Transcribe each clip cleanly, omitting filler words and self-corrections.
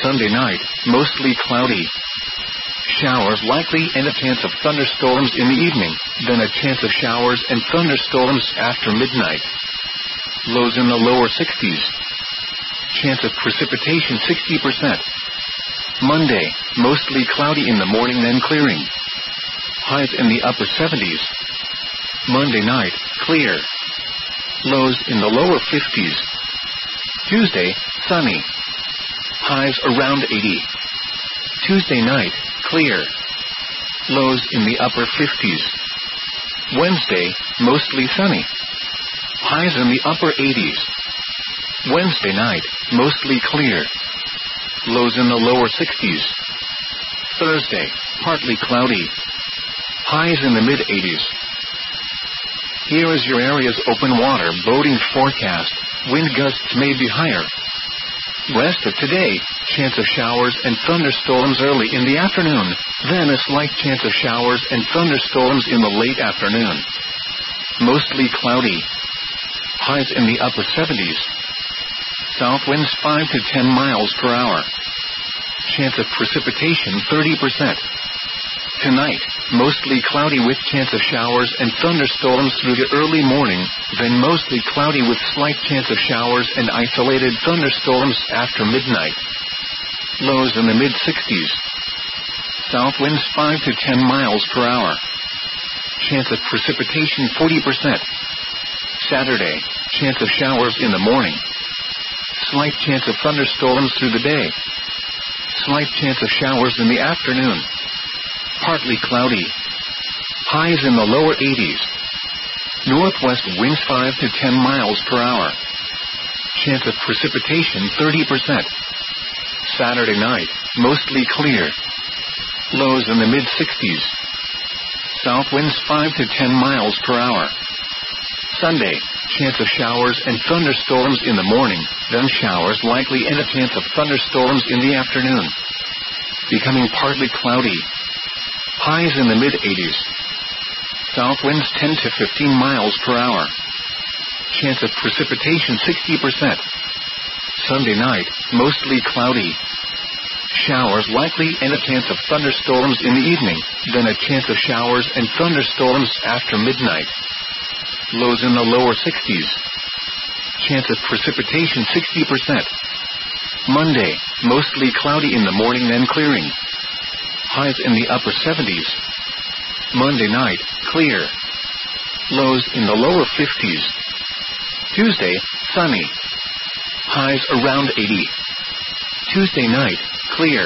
Sunday night, mostly cloudy. Showers likely and a chance of thunderstorms in the evening, then a chance of showers and thunderstorms after midnight. Lows in the lower 60s. Chance of precipitation 60%. Monday, mostly cloudy in the morning then clearing. Highs in the upper 70s. Monday night, clear. Lows in the lower 50s. Tuesday, sunny. Highs around 80. Tuesday night, clear. Lows in the upper 50s. Wednesday, mostly sunny. Highs in the upper 80s. Wednesday night, mostly clear. Lows in the lower 60s. Thursday, partly cloudy. Highs in the mid-80s. Here is your area's open water boating forecast. Wind gusts may be higher. Rest of today, chance of showers and thunderstorms early in the afternoon, then a slight chance of showers and thunderstorms in the late afternoon. Mostly cloudy. Highs in the upper 70s. South winds 5 to 10 miles per hour. Chance of precipitation 30%. Tonight, mostly cloudy with chance of showers and thunderstorms through the early morning, then mostly cloudy with slight chance of showers and isolated thunderstorms after midnight. Lows in the mid-60s. South winds 5 to 10 miles per hour. Chance of precipitation 40%. Saturday, chance of showers in the morning. Slight chance of thunderstorms through the day. Slight chance of showers in the afternoon. Partly cloudy. Highs in the lower 80s. Northwest winds 5 to 10 miles per hour. Chance of precipitation 30%. Saturday night, mostly clear. Lows in the mid-60s. South winds 5 to 10 miles per hour. Sunday, chance of showers and thunderstorms in the morning, then showers likely and a chance of thunderstorms in the afternoon. Becoming partly cloudy. Highs in the mid-80s. South winds 10 to 15 miles per hour. Chance of precipitation 60%. Sunday night, mostly cloudy. Showers likely and a chance of thunderstorms in the evening, then a chance of showers and thunderstorms after midnight. Lows in the lower 60s. Chance of precipitation 60%. Monday, mostly cloudy in the morning then clearing. Highs in the upper 70s. Monday night, clear. Lows in the lower 50s. Tuesday, sunny. Highs around 80. Tuesday night, clear.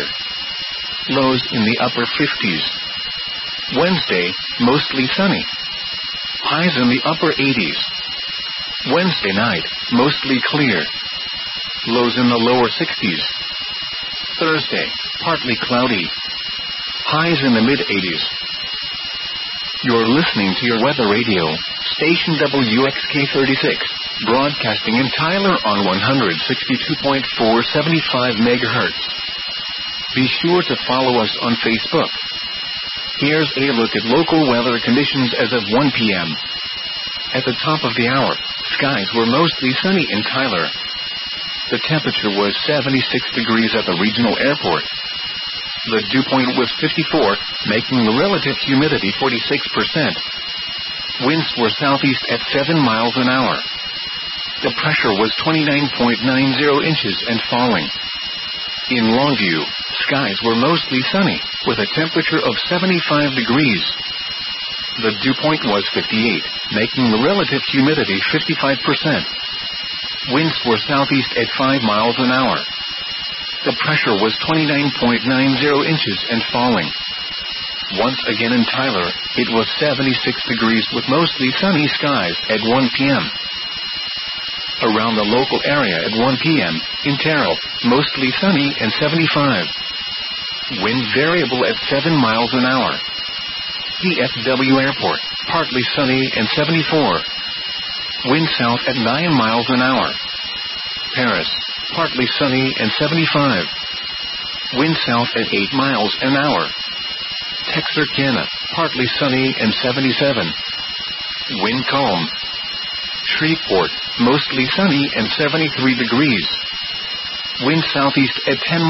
Lows in the upper 50s. Wednesday, mostly sunny. Highs in the upper 80s. Wednesday night, mostly clear. Lows in the lower 60s. Thursday, partly cloudy. Highs in the mid-80s. You're listening to your weather radio, station WXK36, broadcasting in Tyler on 162.475 MHz. Be sure to follow us on Facebook. Here's a look at local weather conditions as of 1 p.m. At the top of the hour, skies were mostly sunny in Tyler. The temperature was 76 degrees at the regional airport. The dew point was 54, making the relative humidity 46%. Winds were southeast at 7 miles an hour. The pressure was 29.90 inches and falling. In Longview, skies were mostly sunny, with a temperature of 75 degrees. The dew point was 58, making the relative humidity 55%. Winds were southeast at 5 miles an hour. The pressure was 29.90 inches and falling. Once again in Tyler, it was 76 degrees with mostly sunny skies at 1 p.m. Around the local area at 1 p.m., in Terrell, mostly sunny and 75. Wind variable at 7 miles an hour. DFW Airport, partly sunny and 74. Wind south at 9 miles an hour. Paris, partly sunny and 75. Wind south at 8 miles an hour. Texarkana, partly sunny and 77. Wind calm. Shreveport, mostly sunny and 73 degrees. Wind southeast at 10